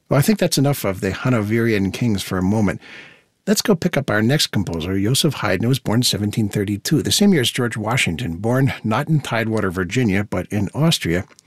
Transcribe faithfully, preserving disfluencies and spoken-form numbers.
Well, I think that's enough of the Hanoverian kings for a moment. Let's go pick up our next composer, Joseph Haydn, who was born in seventeen thirty-two, the same year as George Washington, born not in Tidewater, Virginia, but in Austria.